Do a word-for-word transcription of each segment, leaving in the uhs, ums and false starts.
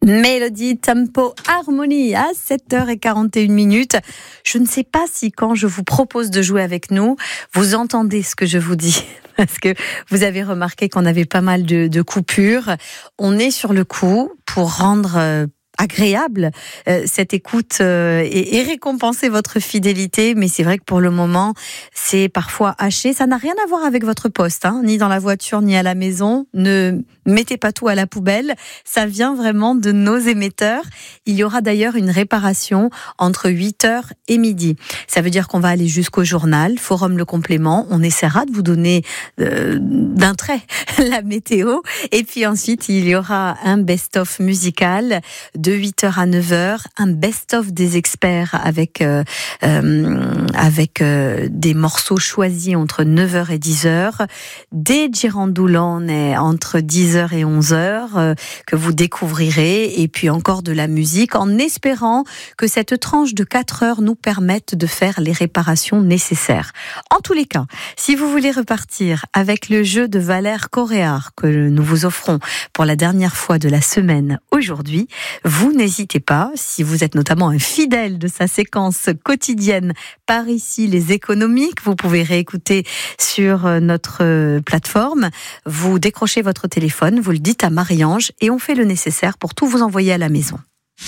Mélodie, tempo, harmonie à sept heures quarante et une minutes. Je ne sais pas si quand je vous propose de jouer avec nous, vous entendez ce que je vous dis. Parce que vous avez remarqué qu'on avait pas mal de, de coupures. On est sur le coup pour rendre euh, agréable euh, cette écoute euh, et, et récompenser votre fidélité. Mais c'est vrai que pour le moment, c'est parfois haché. Ça n'a rien à voir avec votre poste, hein, ni dans la voiture, ni à la maison. Ne mettez pas tout à la poubelle. Ça vient vraiment de nos émetteurs. Il y aura d'ailleurs une réparation entre huit heures et midi. Ça veut dire qu'on va aller jusqu'au journal, Forum Le Complément. On essaiera de vous donner euh, d'un trait la météo. Et puis ensuite, il y aura un best-of musical de huit heures à neuf heures, un best-of des experts avec, euh, euh, avec euh, des morceaux choisis entre neuf heures et dix heures, des Girandoulan entre dix heures et onze heures euh, que vous découvrirez, et puis encore de la musique, en espérant que cette tranche de quatre heures nous permette de faire les réparations nécessaires. En tous les cas, si vous voulez repartir avec le jeu de Valère Coréard que nous vous offrons pour la dernière fois de la semaine aujourd'hui, vous n'hésitez pas, si vous êtes notamment un fidèle de sa séquence quotidienne par ici les économiques, vous pouvez réécouter sur notre plateforme, vous décrochez votre téléphone, vous le dites à Marie-Ange et on fait le nécessaire pour tout vous envoyer à la maison.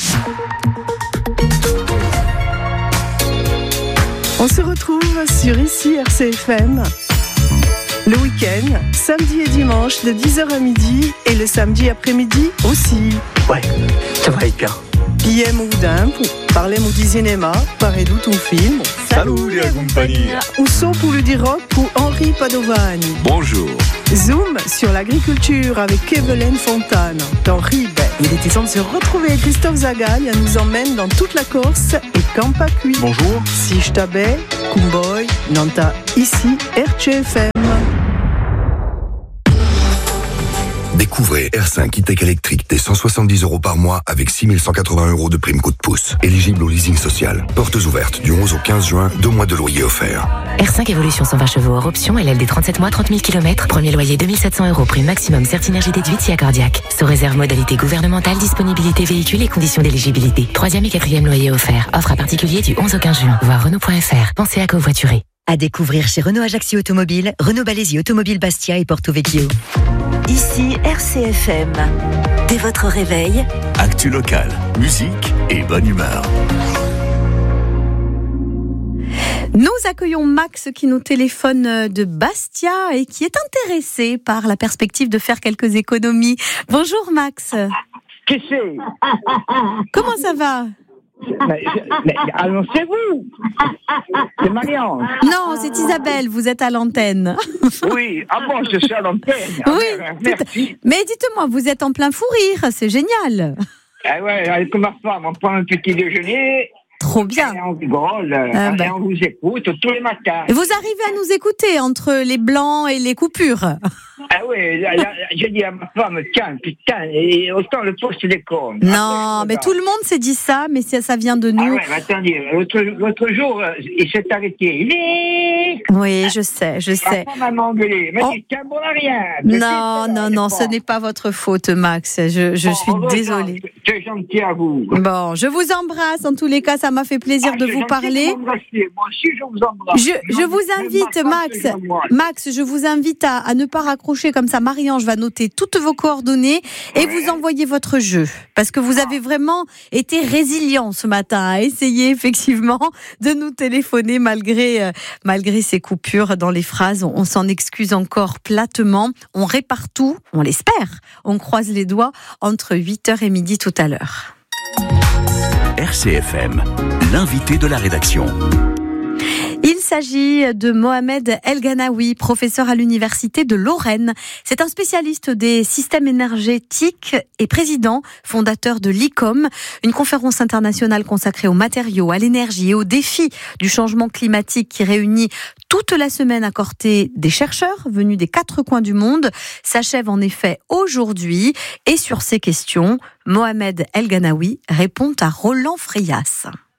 On se retrouve sur ici R C F M le week-end, samedi et dimanche de dix heures à midi et le samedi après-midi aussi. Ouais, ça va être bien. Guillaume Oudin pour parler du cinéma, parler d'où ton film. Salut la compagnie. Ou son pour le dire rock pour Henri Padovani. Bonjour. Zoom sur l'agriculture avec Evelyne Fontane dans Ribe. Il était temps de se retrouver avec Christophe Zagal. Il nous emmène dans toute la Corse et Campacui. Bonjour. Si je t'avais, Kumboy, Nanta, ici R C F M. Découvrez R cinq E-Tech électrique dès cent soixante-dix euros par mois avec six mille cent quatre-vingts euros de prime coup de pouce. Éligible au leasing social. Portes ouvertes du onze au quinze juin, deux mois de loyer offerts. R cinq Evolution cent vingt chevaux hors option, L L D trente-sept mois, trente mille kilomètres. Premier loyer deux mille sept cents euros, prime maximum Certinergie déduite si accordiaque. Sous réserve modalité gouvernementale, disponibilité véhicule et conditions d'éligibilité. Troisième et quatrième loyer offert. Offre à particulier du onze au quinze juin. Voir Renault point F R. Pensez à covoiturer. À découvrir chez Renault Ajaccio Automobile, Renault Balesi Automobile Bastia et Porto Vecchio. Ici R C F M. Dès votre réveil, Actu locale, musique et bonne humeur. Nous accueillons Max qui nous téléphone de Bastia et qui est intéressé par la perspective de faire quelques économies. Bonjour Max. Qui c'est? Comment ça va? Mais, mais annoncez-vous. C'est Marie-Ange. Non, c'est Isabelle, vous êtes à l'antenne. Oui, ah bon, je suis à l'antenne. Oui, ah, merci. Mais dites-moi, vous êtes en plein fou rire, c'est génial. Ah ouais, avec ma femme, on prend un petit déjeuner. Trop bien. Et on rigole, ah ben. et on vous écoute tous les matins. Et vous arrivez à nous écouter entre les blancs et les coupures? Ah oui, j'ai dit à ma femme, tiens, putain, et autant le poste des cons. Non, mais tout le monde s'est dit ça, mais ça, ça vient de nous. Ah ouais, mais attendez, l'autre, l'autre jour, il s'est arrêté. Il Oui, je sais, je sais. Ma femme m'a engueulé, mais oh. c'est un bon à rien. Non, non, non, ce n'est pas votre faute, Max. Je, je bon, suis désolée. C'est gentil à vous. Bon, je vous embrasse. En tous les cas, ça m'a fait plaisir ah, de vous parler. Moi aussi, je vous embrasse. Je, je vous invite, Max, Max, je vous invite à, à ne pas raccrocher comme ça. Marie-Ange va noter toutes vos coordonnées et ouais. vous envoyer votre jeu. Parce que vous avez vraiment été résilient ce matin à essayer effectivement de nous téléphoner malgré, euh, malgré ces coupures dans les phrases. On, on s'en excuse encore platement. On répare tout, on l'espère. On croise les doigts entre huit heures et midi tout à l'heure. R C F M, l'invité de la rédaction. Il s'agit de Mohamed El Ganaoui, professeur à l'université de Lorraine. C'est un spécialiste des systèmes énergétiques et président fondateur de l'I C O M, une conférence internationale consacrée aux matériaux, à l'énergie et aux défis du changement climatique qui réunit toute la semaine à Corté des chercheurs venus des quatre coins du monde. S'achève en effet aujourd'hui et sur ces questions, Mohamed El Ganaoui répond à Roland Frias.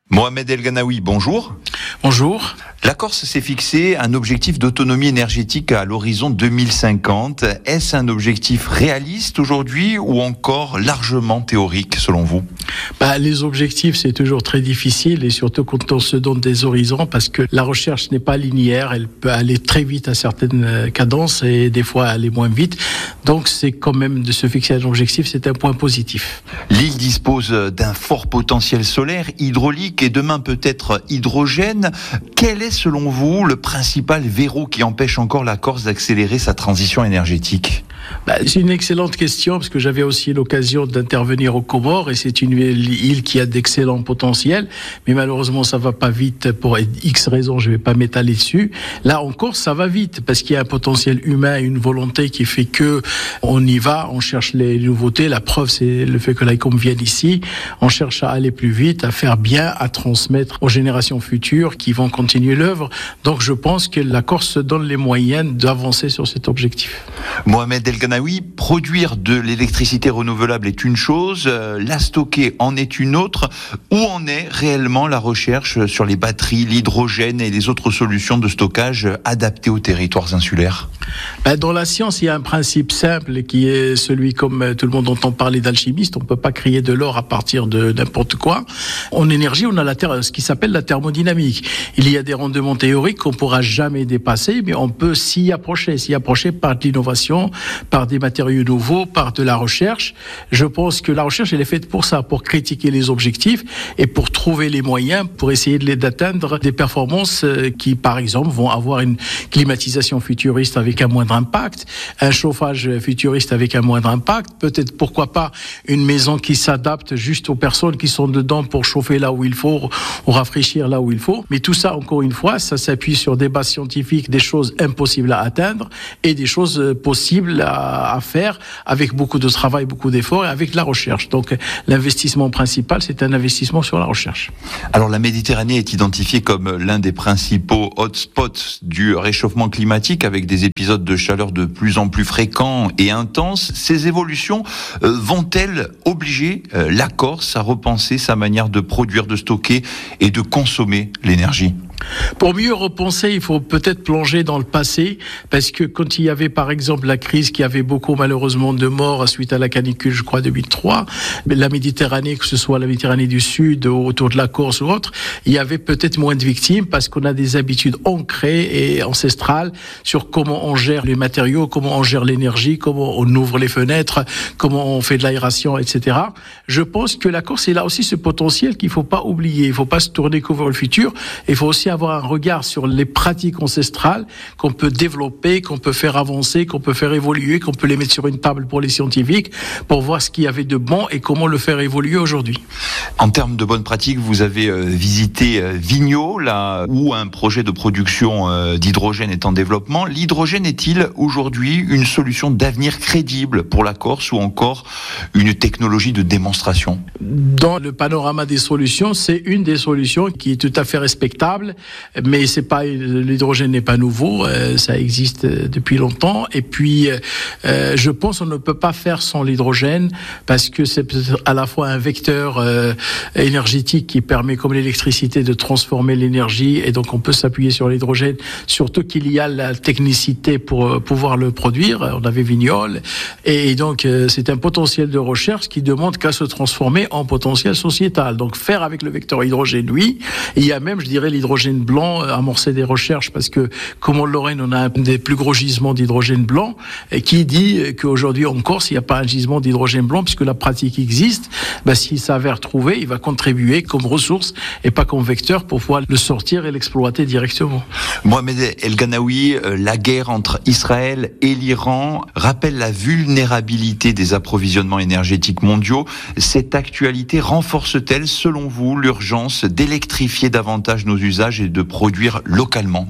Mohamed El Ganaoui, bonjour. Bonjour. La Corse s'est fixé un objectif d'autonomie énergétique à l'horizon deux mille cinquante. Est-ce un objectif réaliste aujourd'hui ou encore largement théorique selon vous ? Bah, les objectifs, c'est toujours très difficile et surtout quand on se donne des horizons parce que la recherche n'est pas linéaire, elle peut aller très vite à certaines cadences et des fois aller moins vite. Donc c'est quand même de se fixer un objectif, c'est un point positif. L'île dispose d'un fort potentiel solaire, hydraulique et demain peut-être hydrogène. Quel est selon vous le principal verrou qui empêche encore la Corse d'accélérer sa transition énergétique ? Bah, c'est une excellente question parce que j'avais aussi l'occasion d'intervenir aux Comores et c'est une île qui a d'excellents potentiels, mais malheureusement ça va pas vite pour X raisons, je vais pas m'étaler dessus. Là en Corse ça va vite parce qu'il y a un potentiel humain, une volonté qui fait que on y va, on cherche les nouveautés. La preuve c'est le fait que l'ICOM vienne ici, on cherche à aller plus vite, à faire bien, à transmettre aux générations futures qui vont continuer l'œuvre. Donc je pense que la Corse se donne les moyens d'avancer sur cet objectif. Mohamed El Ganaoui, produire de l'électricité renouvelable est une chose, euh, la stocker en est une autre. Où en est réellement la recherche sur les batteries, l'hydrogène et les autres solutions de stockage adaptées aux territoires insulaires ? Ben, dans la science, il y a un principe simple qui est celui, comme tout le monde entend parler d'alchimiste, on ne peut pas créer de l'or à partir de n'importe quoi. En énergie, on a la ter- ce qui s'appelle la thermodynamique. Il y a des rendements théoriques qu'on ne pourra jamais dépasser, mais on peut s'y approcher, s'y approcher par de l'innovation, par des matériaux nouveaux, par de la recherche. Je pense que la recherche, elle est faite pour ça, pour critiquer les objectifs et pour trouver les moyens pour essayer de les d'atteindre des performances qui, par exemple, vont avoir une climatisation futuriste avec un moindre impact, un chauffage futuriste avec un moindre impact, peut-être, pourquoi pas, une maison qui s'adapte juste aux personnes qui sont dedans pour chauffer là où il faut, ou rafraîchir là où il faut. Mais tout ça, encore une fois, ça s'appuie sur des bases scientifiques, des choses impossibles à atteindre et des choses possibles à, à faire avec beaucoup de travail, beaucoup d'efforts et avec la recherche. Donc, l'investissement principal, c'est un investissement sur la recherche. Alors, la Méditerranée est identifiée comme l'un des principaux hotspots du réchauffement climatique avec des épisodes de chaleur de plus en plus fréquents et intenses. Ces évolutions euh, vont-elles obliger euh, la Corse à repenser sa manière de produire, de stocker et de consommer l'énergie ? Pour mieux repenser, il faut peut-être plonger dans le passé, parce que quand il y avait par exemple la crise qui avait beaucoup malheureusement de morts suite à la canicule, je crois deux mille trois, la Méditerranée, que ce soit la Méditerranée du Sud, autour de la Corse ou autre, il y avait peut-être moins de victimes parce qu'on a des habitudes ancrées et ancestrales sur comment on gère les matériaux, comment on gère l'énergie, comment on ouvre les fenêtres, comment on fait de l'aération, et cetera. Je pense que la Corse, elle a aussi ce potentiel qu'il faut pas oublier. Il faut pas se tourner que vers le futur. Il faut aussi avoir un regard sur les pratiques ancestrales qu'on peut développer, qu'on peut faire avancer, qu'on peut faire évoluer, qu'on peut les mettre sur une table pour les scientifiques pour voir ce qu'il y avait de bon et comment le faire évoluer aujourd'hui. En termes de bonnes pratiques, vous avez euh, visité euh, Vigno, là où un projet de production euh, d'hydrogène est en développement. L'hydrogène est-il aujourd'hui une solution d'avenir crédible pour la Corse ou encore une technologie de démonstration ? Dans le panorama des solutions, c'est une des solutions qui est tout à fait respectable. Mais c'est pas, l'hydrogène n'est pas nouveau, euh, ça existe depuis longtemps. Et puis, euh, je pense qu'on ne peut pas faire sans l'hydrogène parce que c'est à la fois un vecteur euh, énergétique qui permet, comme l'électricité, de transformer l'énergie. Et donc, on peut s'appuyer sur l'hydrogène, surtout qu'il y a la technicité pour euh, pouvoir le produire. On avait Vignol. Et donc, euh, c'est un potentiel de recherche qui demande qu'à se transformer en potentiel sociétal. Donc, faire avec le vecteur hydrogène, oui. Et il y a même, je dirais, l'hydrogène blanc, amorcer des recherches parce que, comme en Lorraine, on a un des plus gros gisements d'hydrogène blanc et qui dit qu'aujourd'hui en Corse, il n'y a pas un gisement d'hydrogène blanc puisque la pratique existe. Ben, s'il s'avère trouvé, il va contribuer comme ressource et pas comme vecteur pour pouvoir le sortir et l'exploiter directement. Mohamed El Ganaoui, la guerre entre Israël et l'Iran rappelle la vulnérabilité des approvisionnements énergétiques mondiaux. Cette actualité renforce-t-elle, selon vous, l'urgence d'électrifier davantage nos usages et de produire localement notre énergie ?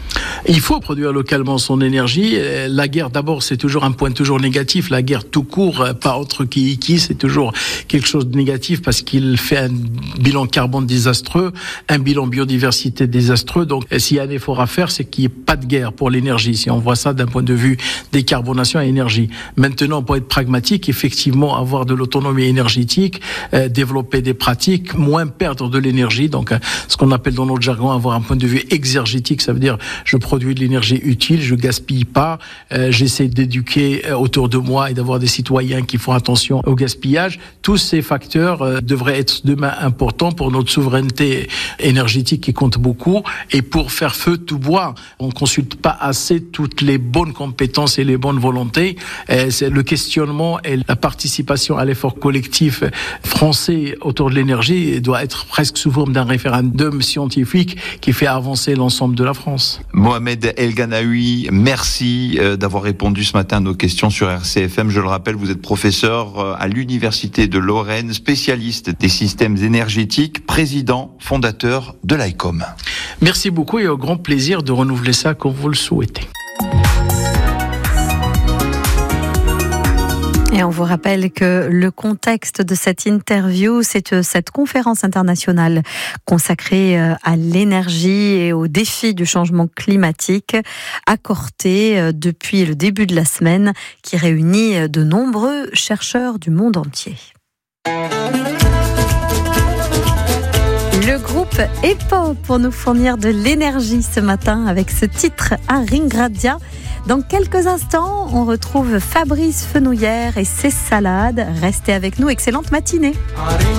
Il faut produire localement son énergie. La guerre, d'abord, c'est toujours un point toujours négatif. La guerre tout court, pas entre qui et qui, c'est toujours quelque chose de négatif parce qu'il fait un bilan carbone désastreux, un bilan biodiversité désastreux. Donc, s'il y a un effort à faire, c'est qu'il n'y ait pas de guerre pour l'énergie. Si on voit ça d'un point de vue décarbonation et énergie. Maintenant, pour être pragmatique, effectivement, avoir de l'autonomie énergétique, euh, développer des pratiques, moins perdre de l'énergie. Donc, euh, ce qu'on appelle dans notre jargon, avoir un point de vue exergétique, ça veut dire je produis de l'énergie utile, je gaspille pas, euh, j'essaie d'éduquer euh, autour de moi et d'avoir des citoyens qui font attention au gaspillage. Tous ces facteurs euh, devraient être demain importants pour notre souveraineté énergétique qui compte beaucoup et pour faire feu tout bois. On consulte pas assez toutes les bonnes compétences et les bonnes volontés. Euh, c'est le questionnement et la participation à l'effort collectif français autour de l'énergie doit être presque sous forme d'un référendum scientifique qui fait avancer l'ensemble de la France. Mohamed El Ganaoui, merci d'avoir répondu ce matin à nos questions sur R C F M. Je le rappelle, vous êtes professeur à l'Université de Lorraine, spécialiste des systèmes énergétiques, président fondateur de l'A E C O M. Merci beaucoup et au grand plaisir de renouveler ça comme vous le souhaitez. Et on vous rappelle que le contexte de cette interview, c'est cette conférence internationale consacrée à l'énergie et aux défis du changement climatique, accortée depuis le début de la semaine, qui réunit de nombreux chercheurs du monde entier. Le groupe E P O pour nous fournir de l'énergie ce matin avec ce titre Aringradia. Dans quelques instants, on retrouve Fabrice Fenouillère et ses salades. Restez avec nous, excellente matinée.